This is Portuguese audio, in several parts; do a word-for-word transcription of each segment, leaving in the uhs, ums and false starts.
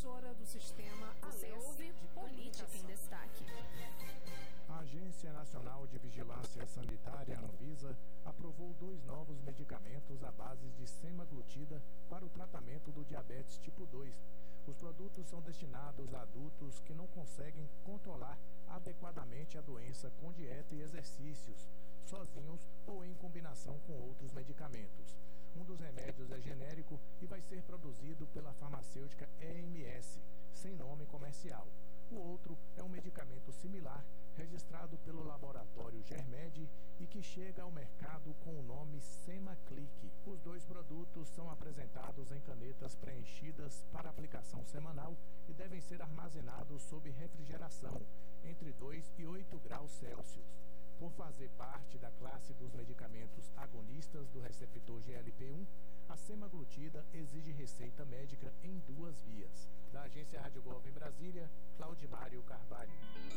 emissora do sistema Você ouve de Política em Destaque. A Agência Nacional de Vigilância Sanitária, Anvisa, aprovou dois novos medicamentos à base de semaglutida para o tratamento do diabetes tipo dois. Os produtos são destinados a adultos que não conseguem controlar adequadamente a doença com dieta e exercícios, sozinhos ou em combinação com outros medicamentos. Um dos remédios é genérico e vai ser produzido pela farmacêutica E M S, sem nome comercial. O outro é um medicamento similar, registrado pelo laboratório Germed e que chega ao mercado com o nome Semaclick. Os dois produtos são apresentados em canetas preenchidas para aplicação semanal e devem ser armazenados sob refrigeração, entre dois e oito graus Celsius. Por fazer parte da classe dos medicamentos agonistas do receptor G L P um, a semaglutida exige receita médica em duas vias. Da Agência Rádio Globo em Brasília, Claudimário Carvalho.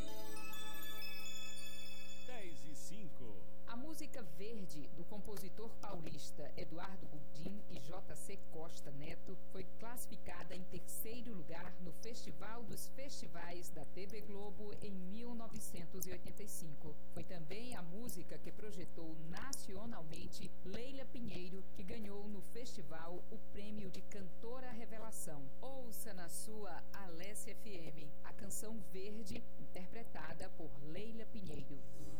dez e cinco. A música Verde, do compositor paulista Eduardo Gudim e J C Costa Neto, foi classificada em terceiro lugar no Festival dos Festivais da T V Globo em mil novecentos e oitenta e cinco. Foi também a música que projetou nacionalmente Leila Pinheiro, que ganhou no festival o prêmio de Cantora Revelação. Ouça na sua Alessia F M a canção Verde, interpretada por Leila Pinheiro.